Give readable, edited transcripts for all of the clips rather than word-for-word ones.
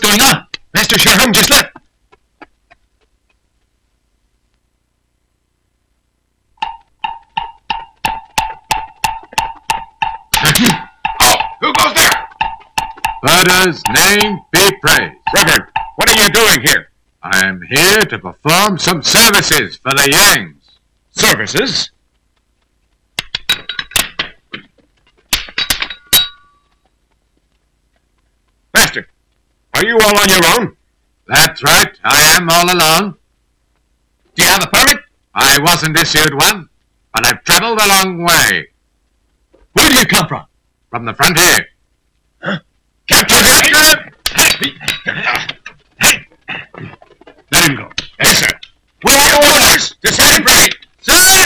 going on? Master Sherman just left. Oh, who goes there? Buddha's name be praised. Reverend, what are you doing here? I am here to perform some services for the Yangs. Services? Master, are you all on your own? That's right, I am all alone. Do you have a permit? I wasn't issued one, but I've traveled a long way. Where do you come from? From the frontier. Captain Hector! Let him go. Yes, sir. We have orders to set him free. Sir!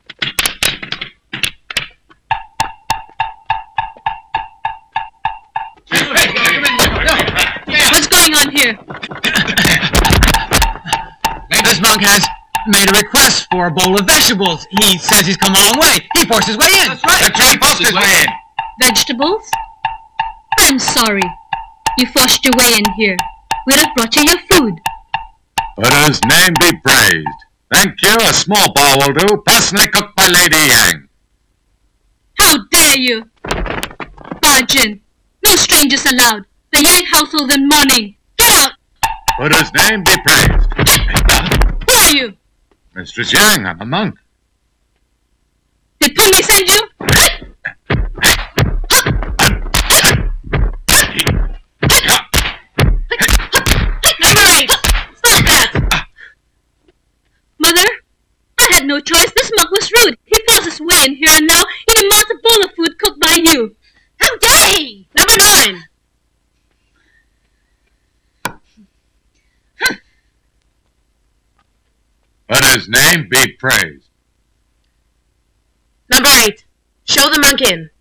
What's going on here? This monk has made a request for a bowl of vegetables. He says he's come a long way. He forced his way in. That's right. The train forced his way in. Vegetables? I'm sorry. You forced your way in here. We'd have brought you your food. Buddha's name be praised. Thank you, a small bowl will do, personally cooked by Lady Yang. How dare you? Barge in. No strangers allowed. The Yang household in mourning. Get out! Buddha's name be praised. Who are you? Mistress Yang, I'm a monk. Did Pygmy send you? Stop that! Mother, I had no choice. This monk was rude. He forced his way in here and now he demands a bowl of food cooked by you. How dare he? Number 9. Buddha's name be praised. Number 8. Show the monk in.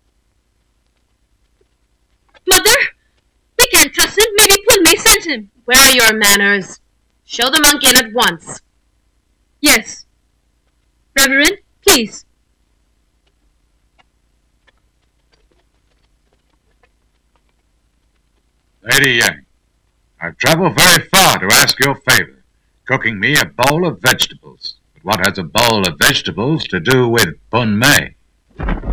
Mother, we can't trust him. Maybe Pygmy sent him. Where are your manners? Show the monk in at once. Yes. Reverend, please. Lady Yang, I've traveled very far to ask your favor, cooking me a bowl of vegetables. But what has a bowl of vegetables to do with Bun Mei?